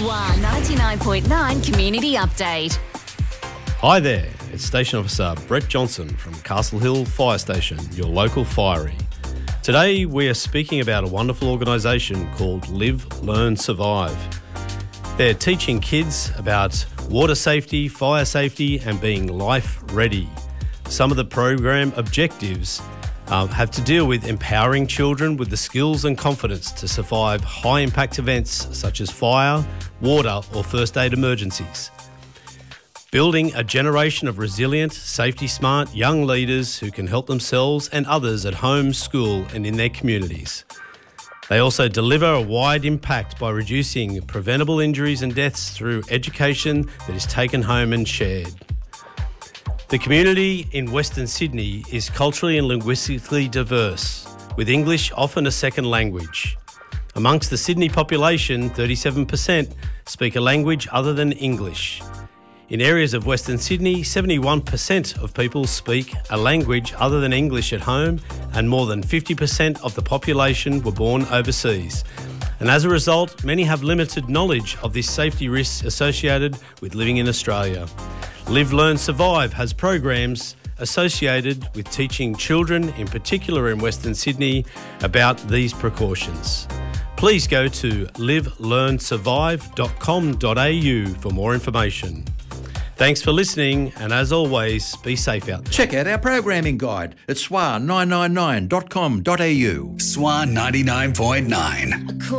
SWA 99.9 Community Update. Hi there, it's Station Officer Brett Johnson from Castle Hill Fire Station, your local fiery. Today we are speaking about a wonderful organisation called Live, Learn, Survive. They're teaching kids about water safety, fire safety and being life ready. Some of the program objectives have to deal with empowering children with the skills and confidence to survive high-impact events such as fire, water or first aid emergencies. Building a generation of resilient, safety-smart young leaders who can help themselves and others at home, school and in their communities. They also deliver a wide impact by reducing preventable injuries and deaths through education that is taken home and shared. The community in Western Sydney is culturally and linguistically diverse, with English often a second language. Amongst the Sydney population, 37% speak a language other than English. In areas of Western Sydney, 71% of people speak a language other than English at home, and more than 50% of the population were born overseas. And as a result, many have limited knowledge of the safety risks associated with living in Australia. Live, Learn, Survive has programs associated with teaching children, in particular in Western Sydney, about these precautions. Please go to livelearnsurvive.com.au for more information. Thanks for listening, and as always, be safe out there. Check out our programming guide at swa999.com.au. SWA 99.9.